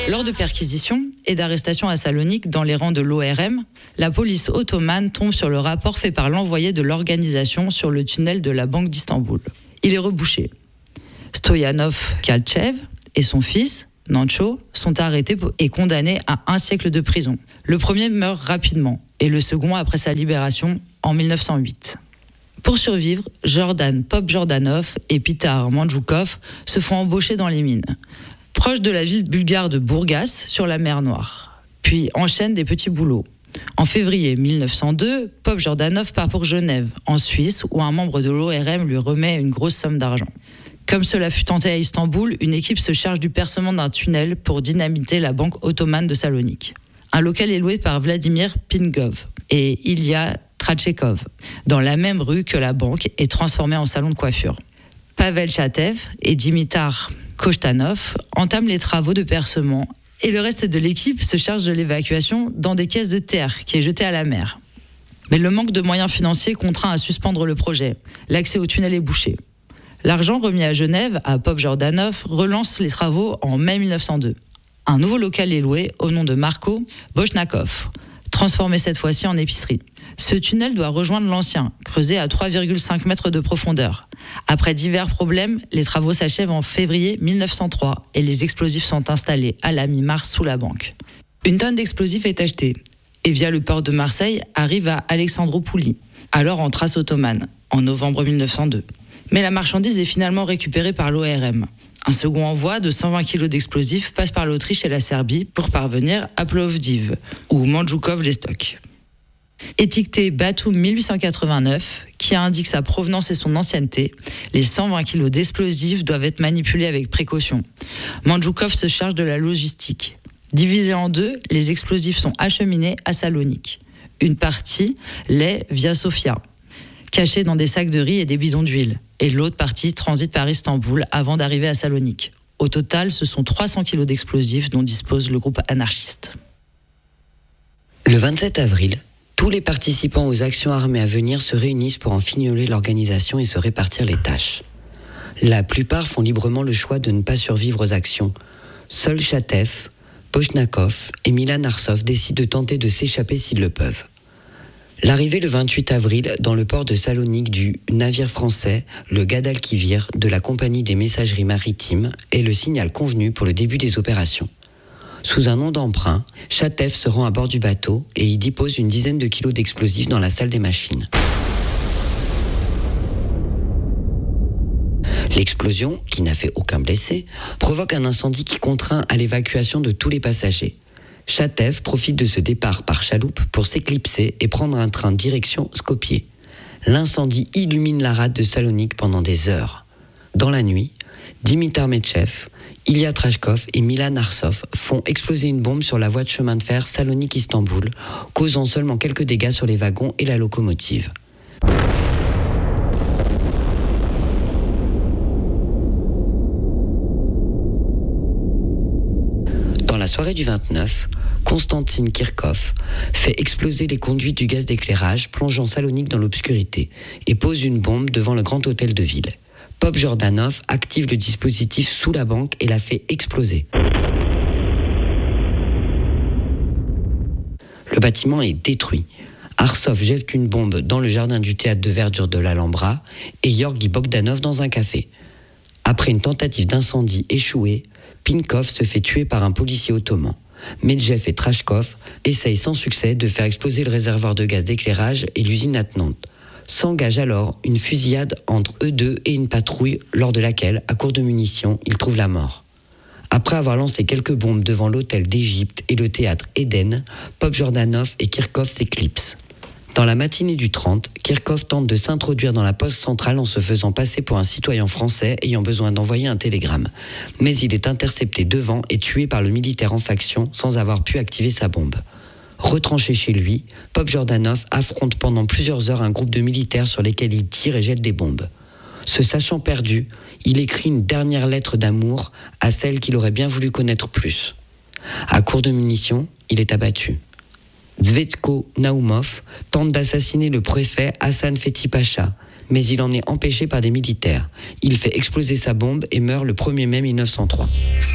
Lors de perquisitions et d'arrestations à Salonique dans les rangs de l'ORM, la police ottomane tombe sur le rapport fait par l'envoyé de l'organisation sur le tunnel de la Banque d'Istanbul. Il est rebouché. Stoyanov Kalchev et son fils, Nancho, sont arrêtés et condamnés à 1 siècle de prison. Le premier meurt rapidement et le second après sa libération en 1908. Pour survivre, Jordan Popjordanov et Pitar Mandjoukov se font embaucher dans les mines, proche de la ville bulgare de Bourgas sur la mer Noire, puis enchaînent des petits boulots. En février 1902, Popjordanov part pour Genève, en Suisse, où un membre de l'ORM lui remet une grosse somme d'argent. Comme cela fut tenté à Istanbul, une équipe se charge du percement d'un tunnel pour dynamiter la banque ottomane de Salonique. Un local est loué par Vladimir Pingov et Ilya Tratchekov, dans la même rue que la banque, est transformée en salon de coiffure. Pavel Chatev et Dimitar Kostanov entament les travaux de percement et le reste de l'équipe se charge de l'évacuation dans des caisses de terre qui est jetée à la mer. Mais le manque de moyens financiers contraint à suspendre le projet. L'accès au tunnel est bouché. L'argent remis à Genève, à Popjordanov, relance les travaux en mai 1902. Un nouveau local est loué au nom de Marko Boshnakov, transformé cette fois-ci en épicerie. Ce tunnel doit rejoindre l'ancien, creusé à 3,5 mètres de profondeur. Après divers problèmes, les travaux s'achèvent en février 1903 et les explosifs sont installés à la mi-mars sous la banque. 1 tonne d'explosifs est achetée et via le port de Marseille arrive à Alexandroupoli, alors en trace ottomane, en novembre 1902. Mais la marchandise est finalement récupérée par l'ORM. Un second envoi de 120 kg d'explosifs passe par l'Autriche et la Serbie pour parvenir à Plovdiv, où Mandjoukov les stocke. Étiqueté Batum 1889, qui indique sa provenance et son ancienneté, les 120 kg d'explosifs doivent être manipulés avec précaution. Mandjoukov se charge de la logistique. Divisés en deux, les explosifs sont acheminés à Salonique. Une partie l'est via Sofia, cachée dans des sacs de riz et des bidons d'huile, et l'autre partie transite par Istanbul avant d'arriver à Salonique. Au total, ce sont 300 kg d'explosifs dont dispose le groupe anarchiste. Le 27 avril, tous les participants aux actions armées à venir se réunissent pour en fignoler l'organisation et se répartir les tâches. La plupart font librement le choix de ne pas survivre aux actions. Seuls Chatev, Boshnakov et Milan Arsov décident de tenter de s'échapper s'ils le peuvent. L'arrivée le 28 avril dans le port de Salonique du navire français, le Guadalquivir, de la compagnie des messageries maritimes, est le signal convenu pour le début des opérations. Sous un nom d'emprunt, Chatev se rend à bord du bateau et y dépose une dizaine de kilos d'explosifs dans la salle des machines. L'explosion, qui n'a fait aucun blessé, provoque un incendie qui contraint à l'évacuation de tous les passagers. Chatev profite de ce départ par chaloupe pour s'éclipser et prendre un train direction Skopje. L'incendie illumine la rade de Salonique pendant des heures. Dans la nuit, Dimitar Metchev, Ilya Trashkov et Milan Arsov font exploser une bombe sur la voie de chemin de fer Salonique-Istanbul, causant seulement quelques dégâts sur les wagons et la locomotive. Dans la soirée du 29, Konstantin Kirkov fait exploser les conduits du gaz d'éclairage, plongeant Salonique dans l'obscurité, et pose une bombe devant le grand hôtel de ville. Popjordanov active le dispositif sous la banque et la fait exploser. Le bâtiment est détruit. Arsov jette une bombe dans le jardin du théâtre de verdure de l'Alhambra et Georgi Bogdanov dans un café. Après une tentative d'incendie échouée, Pinkov se fait tuer par un policier ottoman. Medjev et Trashkov essayent sans succès de faire exploser le réservoir de gaz d'éclairage et l'usine attenante. S'engage alors une fusillade entre eux deux et une patrouille lors de laquelle, à court de munitions, ils trouvent la mort. Après avoir lancé quelques bombes devant l'hôtel d'Égypte et le théâtre Eden, Popjordanov et Kirkov s'éclipsent. Dans la matinée du 30, Kirkov tente de s'introduire dans la poste centrale en se faisant passer pour un citoyen français ayant besoin d'envoyer un télégramme. Mais il est intercepté devant et tué par le militaire en faction sans avoir pu activer sa bombe. Retranché chez lui, Popjordanov affronte pendant plusieurs heures un groupe de militaires sur lesquels il tire et jette des bombes. Se sachant perdu, il écrit une dernière lettre d'amour à celle qu'il aurait bien voulu connaître plus. À court de munitions, il est abattu. Zvezko Naumov tente d'assassiner le préfet Hassan Fethi Pacha, mais il en est empêché par des militaires. Il fait exploser sa bombe et meurt le 1er mai 1903.